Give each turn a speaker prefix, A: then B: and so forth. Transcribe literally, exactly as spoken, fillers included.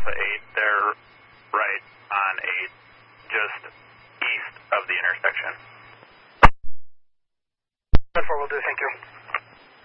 A: Alpha eight. They're right on eight, just east of the intersection.
B: That's what we'll do, thank you.